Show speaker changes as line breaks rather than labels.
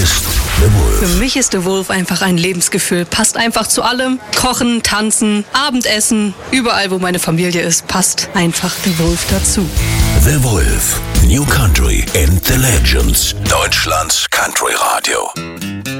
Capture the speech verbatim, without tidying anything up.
ist The Wolf.
Für mich ist The Wolf einfach ein Lebensgefühl. Passt einfach zu allem. Kochen, tanzen, Abendessen, überall wo meine Familie ist, passt einfach The Wolf dazu.
The Wolf. New Country and the Legends. Deutschlands Country Radio.